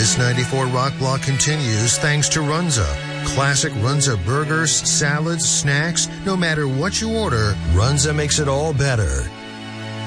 This 94 Rock Block continues thanks to Runza. Classic Runza burgers, salads, snacks, no matter what you order, Runza makes it all better.